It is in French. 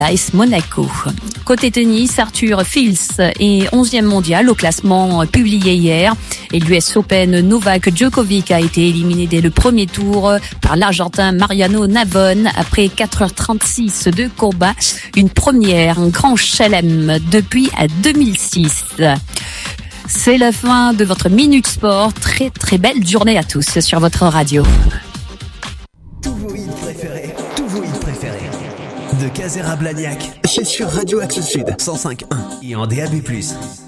AS Monaco. Côté tennis, Arthur Fils est 11e mondial au classement publié hier. Et l'US Open, Novak Djokovic a été éliminé dès le premier tour par l'Argentin Mariano Navon après 4h36 de combat. Une première, un grand chelem depuis 2006. C'est la fin de votre Minute Sport. Très très belle journée à tous sur votre radio. Tous vos hits préférés. De Caser à Blagnac, c'est sur Radio Axe Sud 105.1 et en DAB+.